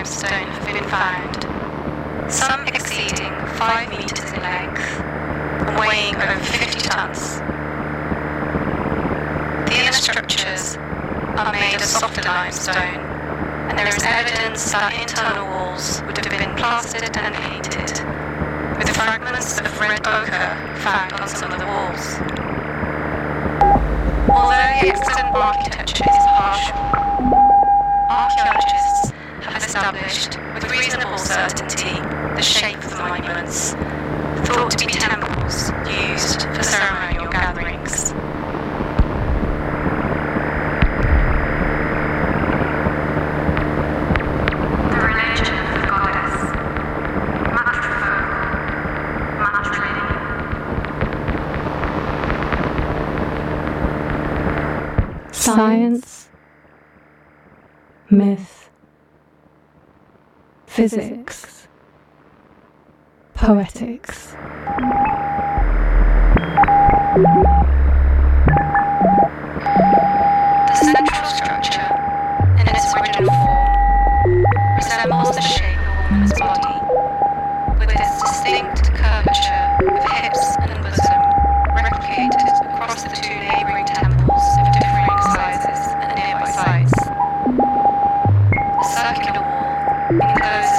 limestone have been found, some exceeding 5 meters in length and weighing over 50 tons. The inner structures are made of softer limestone, and there is evidence that internal walls would have been plastered and painted, with fragments of red ochre found on some of the walls. Although the extant architecture is partial, archaeologists have established with reasonable certainty the shape of the monuments, thought to be temples used for ceremonial gatherings. The religion of the goddess, Science, myth, physics, poetics. The central structure, in its original form, resembles the shape of a woman's body, with its distinct curvature of hips and bosom replicated across the two neighbouring temples of differing sizes and nearby sites. A circular wall encloses